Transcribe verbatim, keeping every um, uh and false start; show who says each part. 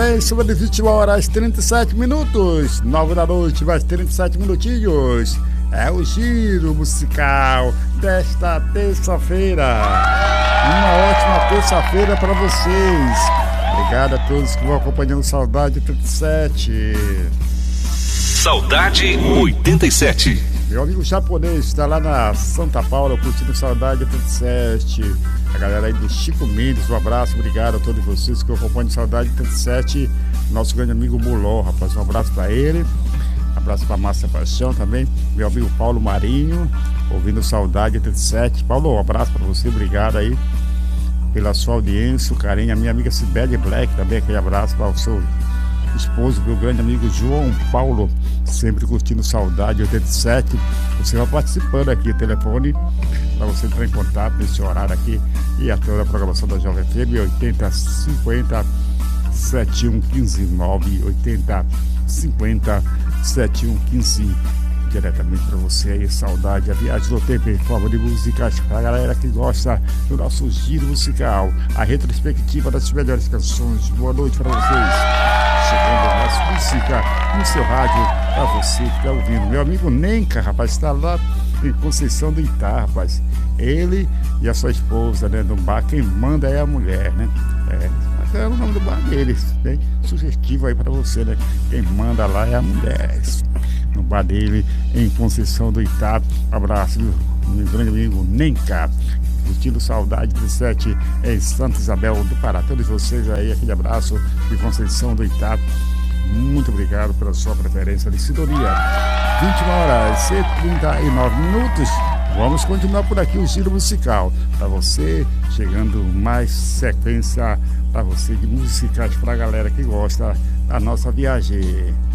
Speaker 1: bem, sobre vinte horas trinta e sete minutos, nove da noite, mais trinta e sete minutinhos. É o giro musical desta terça-feira. Uma ótima terça-feira para vocês. Obrigado a todos que vão acompanhando Saudade oitenta e sete.
Speaker 2: Saudade oitenta e sete.
Speaker 1: Meu amigo japonês está lá na Santa Paula curtindo Saudade oitenta e sete. A galera aí do Chico Mendes, um abraço, obrigado a todos vocês que acompanham Saudade oitenta e sete. Nosso grande amigo Mulon, rapaz, um abraço para ele. Um abraço para Márcia Paixão também. Meu amigo Paulo Marinho, ouvindo Saudade oitenta e sete. Paulo, um abraço para você, obrigado aí pela sua audiência, o carinho. A minha amiga Cibele Black também, aquele abraço para o seu esposo, meu grande amigo João Paulo, sempre curtindo Saudade oitenta e sete. Você vai participando aqui, telefone para você entrar em contato nesse horário aqui e a toda a programação da Jovem F M oitenta cinquenta setenta e um quinze nove oitenta cinquenta setenta e um quinze, diretamente para você aí. Saudade, a viagem do tempo em forma de músicas para a galera que gosta do nosso giro musical, a retrospectiva das melhores canções. Boa noite para vocês, chegando mais música no seu rádio para você que está ouvindo. Meu amigo Nenca, rapaz, está lá em Conceição do Itá, rapaz. Ele e a sua esposa, né, no bar. Quem manda é a mulher, né? É, mas é o nome do bar deles, bem sugestivo aí para você, né? Quem manda lá é a mulher. No bar dele em Conceição do Itá. Abraço, meu grande amigo Nenca, curtindo Saudade oitenta e sete em Santa Isabel do Pará. Todos vocês aí, aquele abraço de Conceição do Itá. Muito obrigado pela sua preferência de sintonia. vinte horas e trinta e nove minutos. Vamos continuar por aqui o giro musical para você, chegando mais sequência para você de músicas para a galera que gosta da nossa viagem.